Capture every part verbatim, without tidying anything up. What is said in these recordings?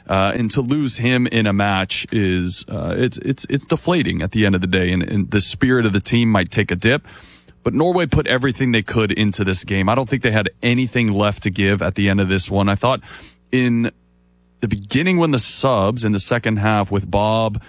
Uh, and to lose him in a match is, uh, it's, it's, it's deflating at the end of the day. And, and the spirit of the team might take a dip. But Norway put everything they could into this game. I don't think they had anything left to give at the end of this one. I thought in the beginning when the subs in the second half with Bob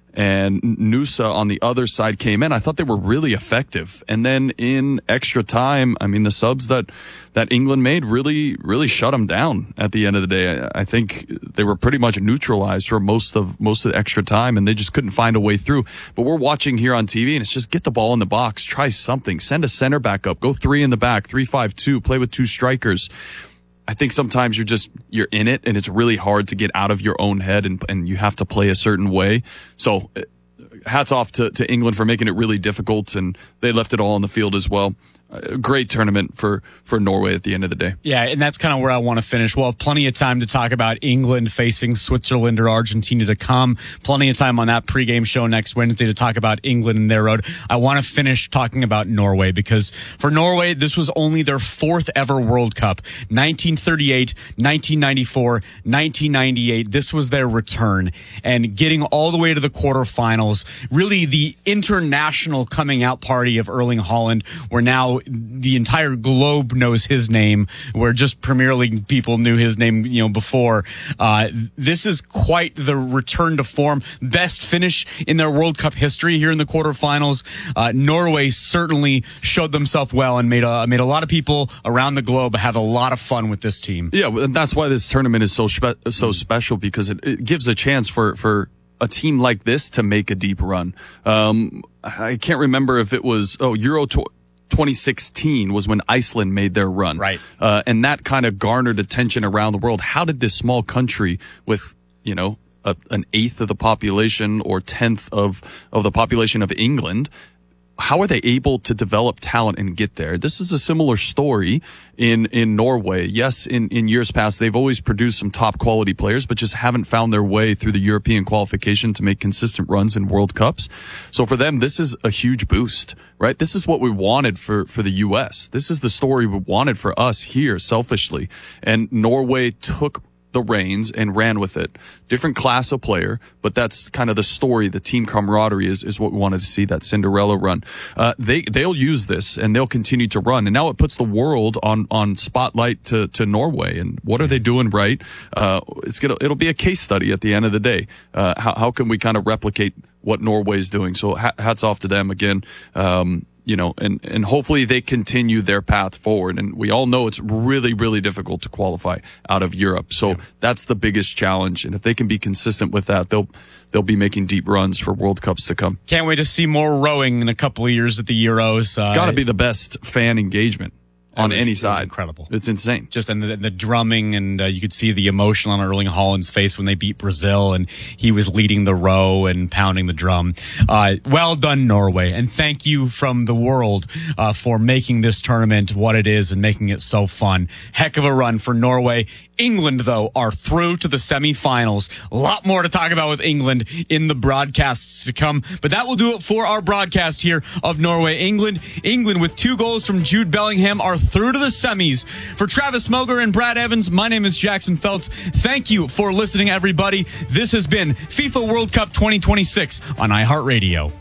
and Nusa on the other side came in, I thought they were really effective. And then in extra time, I mean, the subs that, that England made really, really shut them down at the end of the day. I think they were pretty much neutralized for most of, most of the extra time, and they just couldn't find a way through. But we're watching here on T V, and it's just get the ball in the box, try something, send a center back up, go three in the back, three, five, two, play with two strikers. I think sometimes you're just, you're in it and it's really hard to get out of your own head and, and you have to play a certain way. So hats off to, to England for making it really difficult, and they left it all on the field as well. A great tournament for, for Norway at the end of the day. Yeah, and that's kind of where I want to finish. We'll have plenty of time to talk about England facing Switzerland or Argentina to come. Plenty of time on that pregame show next Wednesday to talk about England and their road. I want to finish talking about Norway, because for Norway, this was only their fourth ever World Cup. nineteen thirty-eight, nineteen ninety-four, nineteen ninety-eight. This was their return. And getting all the way to the quarterfinals, really the international coming out party of Erling Haaland, where now the entire globe knows his name, where just Premier League people knew his name, you know, before. Uh, this is quite the return to form. Best finish in their World Cup history here in the quarterfinals. Uh, Norway certainly showed themselves well and made a, made a lot of people around the globe have a lot of fun with this team. Yeah, and that's why this tournament is so spe- so special, because it, it gives a chance for, for a team like this to make a deep run. Um, I can't remember if it was, oh, Euro tour. twenty sixteen was when Iceland made their run. Right. Uh, and that kind of garnered attention around the world. How did this small country with, you know, a, an eighth of the population or tenth of, of the population of England, how are they able to develop talent and get there? This is a similar story in, in Norway. Yes, in, in years past, they've always produced some top quality players, but just haven't found their way through the European qualification to make consistent runs in World Cups. So for them, this is a huge boost, right? This is what we wanted for, for the U S. This is the story we wanted for us here, selfishly. And Norway took the reins and ran with it. Different class of player, but that's kind of the story. The team camaraderie is, is what we wanted to see, that Cinderella run. Uh, they, they'll use this and they'll continue to run. And now it puts the world on, on spotlight to, to Norway. And what are they doing right? Uh, it's gonna, it'll be a case study at the end of the day. Uh, how, how can we kind of replicate what Norway's doing? So hats off to them again. Um, You know, and, and hopefully they continue their path forward. And we all know it's really, really difficult to qualify out of Europe. So yeah. That's the biggest challenge. And if they can be consistent with that, they'll they'll be making deep runs for World Cups to come. Can't wait to see more rowing in a couple of years at the Euros. It's uh, got to be the best fan engagement on was, any side. It's incredible. It's insane. Just and the, the drumming, and uh, you could see the emotion on Erling Haaland's face when they beat Brazil, and he was leading the row and pounding the drum. Uh, well done, Norway, and thank you from the world uh, for making this tournament what it is and making it so fun. Heck of a run for Norway. England, though, are through to the semifinals. A lot more to talk about with England in the broadcasts to come, but that will do it for our broadcast here of Norway, England. England, with two goals from Jude Bellingham, are through to the semis. For Travis Moger and Brad Evans, my name is Jackson Feltz. Thank you for listening, everybody. This has been FIFA World Cup twenty twenty-six on iHeartRadio.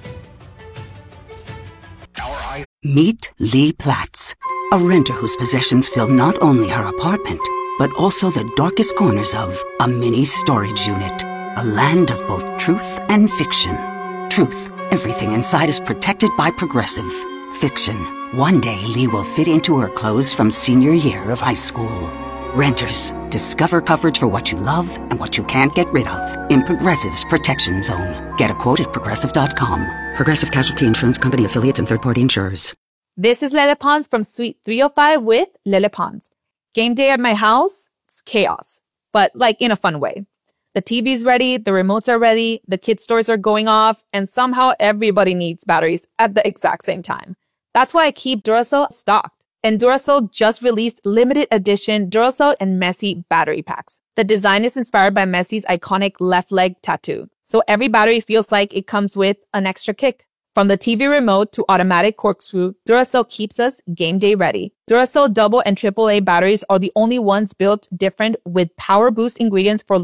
Meet Lee Platz, a renter whose possessions fill not only her apartment, but also the darkest corners of a mini storage unit. A land of both truth and fiction. Truth, everything inside is protected by Progressive. Fiction, one day Lee will fit into her clothes from senior year of high school. Renters, discover coverage for what you love and what you can't get rid of in Progressive's Protection Zone. Get a quote at Progressive dot com. Progressive Casualty Insurance Company, affiliates, and third-party insurers. This is Lele Pons from Suite three oh five with Lele Pons. Game day at my house, it's chaos, but like in a fun way. The T V's ready, the remotes are ready, the kids' toys are going off, and somehow everybody needs batteries at the exact same time. That's why I keep Duracell stocked. And Duracell just released limited edition Duracell and Messi battery packs. The design is inspired by Messi's iconic left leg tattoo. So every battery feels like it comes with an extra kick. From the T V remote to automatic corkscrew, Duracell keeps us game day ready. Duracell double and triple A batteries are the only ones built different with power boost ingredients for